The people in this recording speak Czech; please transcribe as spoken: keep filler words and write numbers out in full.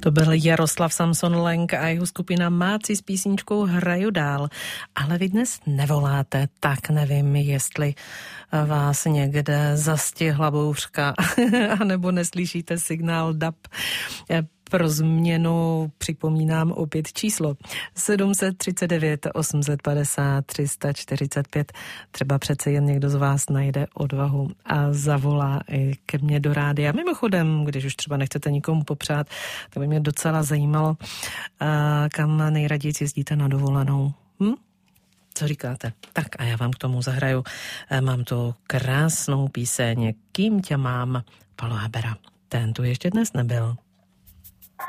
To byl Jaroslav Samson Lenk a jeho skupina Máci s písničkou Hraju dál. Ale vy dnes nevoláte, tak nevím, jestli vás někde zastihla bouřka, anebo neslyšíte signál D A B. Pro změnu připomínám opět číslo sedm set třicet devět osm set padesát tři sta čtyřicet pět. Třeba přece jen někdo z vás najde odvahu a zavolá i ke mně do rádia. Mimochodem, když už třeba nechcete nikomu popřát, tak by mě docela zajímalo, kam nejraději jezdíte na dovolenou. Hm? Co říkáte? Tak a já vám k tomu zahraju. Mám tu krásnou píseň Kým tě mám, Palo Habera. Ten tu ještě dnes nebyl.